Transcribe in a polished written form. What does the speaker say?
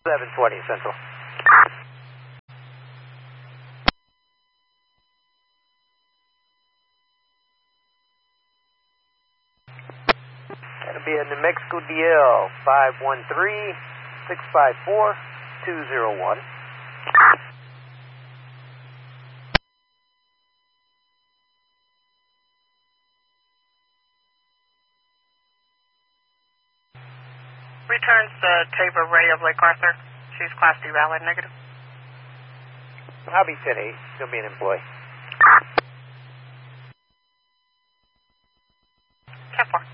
720 Central. That'll be a New Mexico DL 513-654-201. Returns to Tabor Ray of Lake Arthur. She's Class D valid negative. I'll be 10-8. She'll be an employee. 10-4.